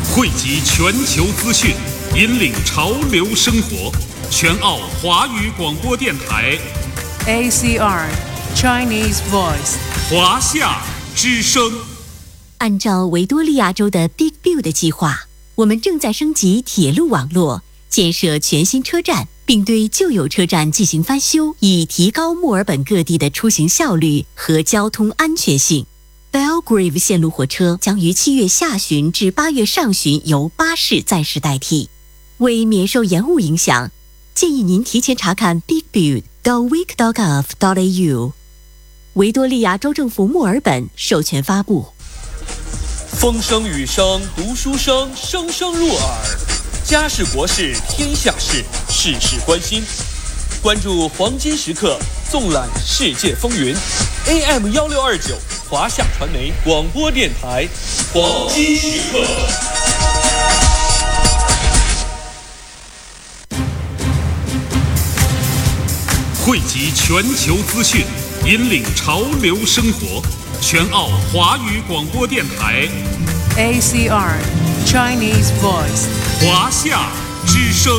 汇集全球资讯，引领潮流生活。全澳华语广播电台 ACR Chinese Voice 华夏之声。 按照维多利亚州的 Big Build 计划，我们正在升级铁路网络，建设全新车站，并对旧有车站进行翻修，以提高墨尔本各地的出行效率和交通安全性。Belgrave 线路火车将于7月下旬至8月上旬由巴士暂时代替。为免受延误影响，建议您提前查看 bigbuild.week.gov.au。维多利亚州政府墨尔本授权发布。 风声雨声读书声，声声入耳。家事国事天下事，事事关心。关注黄金时刻，纵览世界风云。AM1629华夏传媒广播电台，黄金时刻。 汇集全球资讯，引领潮流生活。全澳华语广播电台 ACR Chinese Voice 华夏之声。